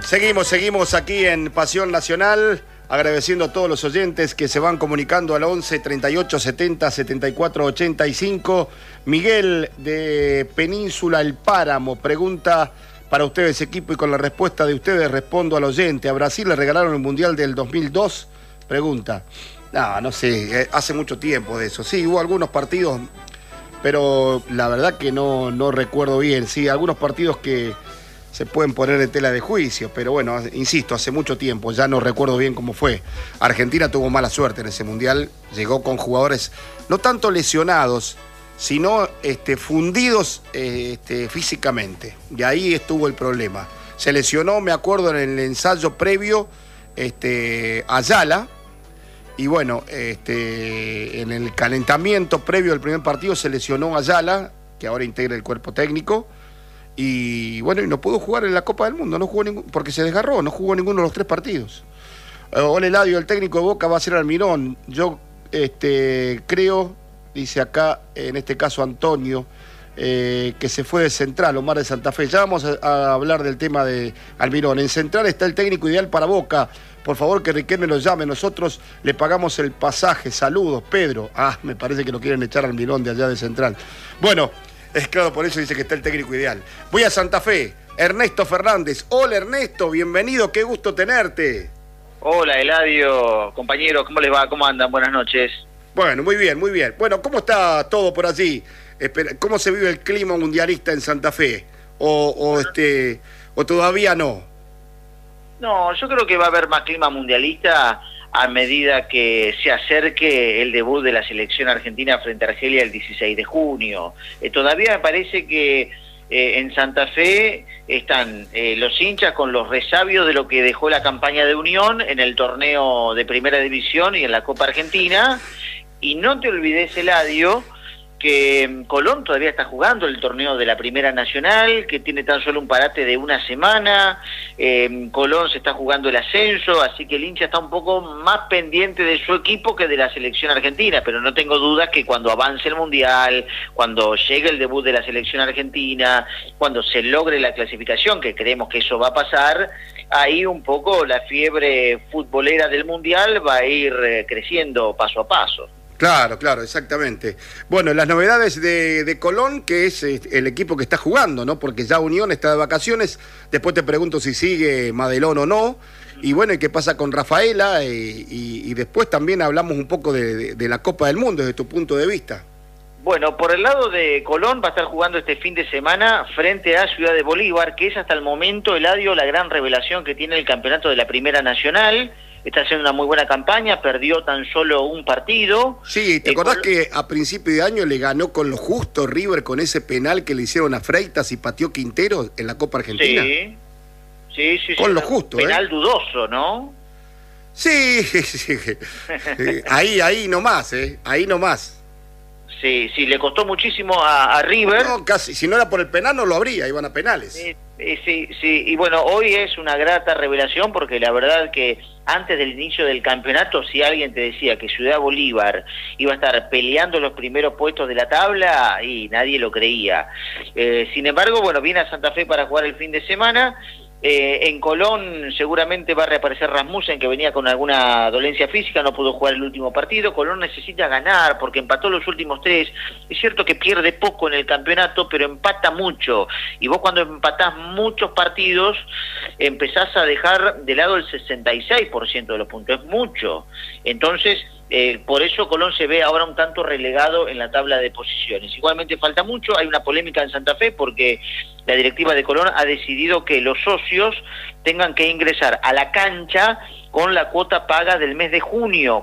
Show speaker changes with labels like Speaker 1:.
Speaker 1: Seguimos aquí en Pasión Nacional, agradeciendo a todos los oyentes que se van comunicando al 11 38 70 74 85. Miguel de Península El Páramo pregunta para ustedes, equipo, y con la respuesta de ustedes respondo al oyente. ¿A Brasil le regalaron el Mundial del 2002? Pregunta. No sé, hace mucho tiempo de eso. Sí, hubo algunos partidos, pero la verdad que no recuerdo bien. Sí, algunos partidos que se pueden poner en tela de juicio, pero bueno, insisto, hace mucho tiempo, ya no recuerdo bien cómo fue. Argentina tuvo mala suerte en ese Mundial, llegó con jugadores no tanto lesionados, sino fundidos físicamente, y ahí estuvo el problema. Se lesionó, me acuerdo, en el ensayo previo, Ayala, y bueno, en el calentamiento previo del primer partido se lesionó Ayala, que ahora integra el cuerpo técnico, y bueno, y no pudo jugar en la Copa del Mundo, no jugó porque se desgarró, no jugó ninguno de los 3 partidos. Ole Eladio, el técnico de Boca va a ser Almirón. Yo creo, dice acá, en este caso Antonio, que se fue de Central, Omar de Santa Fe. Ya vamos a hablar del tema de Almirón. En Central está el técnico ideal para Boca. Por favor, que Riquelme lo llame. Nosotros le pagamos el pasaje. Saludos, Pedro. Me parece que lo quieren echar a Almirón de allá de Central. Bueno, es claro, por eso dice que está el técnico ideal. Voy a Santa Fe. Ernesto Fernández. Hola, Ernesto, bienvenido, qué gusto tenerte.
Speaker 2: Hola, Eladio, compañero, ¿cómo les va? ¿Cómo andan? Buenas noches.
Speaker 1: Bueno, muy bien, muy bien. Bueno, ¿cómo está todo por allí? ¿Cómo se vive el clima mundialista en Santa Fe? ¿O todavía no?
Speaker 2: No, yo creo que va a haber más clima mundialista a medida que se acerque el debut de la selección argentina frente a Argelia el 16 de junio. Todavía me parece que en Santa Fe están los hinchas con los resabios de lo que dejó la campaña de Unión en el torneo de Primera División y en la Copa Argentina. Y no te olvides, Eladio, que Colón todavía está jugando el torneo de la Primera Nacional, que tiene tan solo un parate de una semana. Colón se está jugando el ascenso, así que el hincha está un poco más pendiente de su equipo que de la selección argentina, pero no tengo dudas que cuando avance el Mundial, cuando llegue el debut de la selección argentina, cuando se logre la clasificación, que creemos que eso va a pasar, ahí un poco la fiebre futbolera del Mundial va a ir creciendo paso a paso.
Speaker 1: Claro, exactamente. Bueno, las novedades de Colón, que es el equipo que está jugando, ¿no? Porque ya Unión está de vacaciones, después te pregunto si sigue Madelón o no, y bueno, ¿y qué pasa con Rafaela? Y después también hablamos un poco de la Copa del Mundo, desde tu punto de vista.
Speaker 2: Bueno, por el lado de Colón va a estar jugando este fin de semana frente a Ciudad de Bolívar, que es hasta el momento, Eladio, la gran revelación que tiene el campeonato de la Primera Nacional. Está haciendo una muy buena campaña, perdió tan solo un partido.
Speaker 1: Sí, ¿te acordás que a principio de año le ganó con lo justo River con ese penal que le hicieron a Freitas y pateó Quintero en la Copa Argentina?
Speaker 2: Sí.
Speaker 1: Con lo justo,
Speaker 2: penal dudoso, ¿no?
Speaker 1: Sí. ahí nomás, ahí nomás.
Speaker 2: Sí, le costó muchísimo a River.
Speaker 1: No, casi, si no era por el penal no lo habría, iban a penales.
Speaker 2: Sí, y bueno, hoy es una grata revelación porque la verdad que antes del inicio del campeonato, si alguien te decía que Ciudad Bolívar iba a estar peleando los primeros puestos de la tabla, y nadie lo creía. Sin embargo, bueno, viene a Santa Fe para jugar el fin de semana. En Colón seguramente va a reaparecer Rasmussen, que venía con alguna dolencia física, no pudo jugar el último partido. Colón necesita ganar porque empató los últimos 3. Es cierto que pierde poco en el campeonato, pero empata mucho. Y vos cuando empatás muchos partidos, empezás a dejar de lado el 66% de los puntos. Es mucho. Entonces, por eso Colón se ve ahora un tanto relegado en la tabla de posiciones. Igualmente falta mucho, hay una polémica en Santa Fe porque la directiva de Colón ha decidido que los socios tengan que ingresar a la cancha con la cuota paga del mes de junio,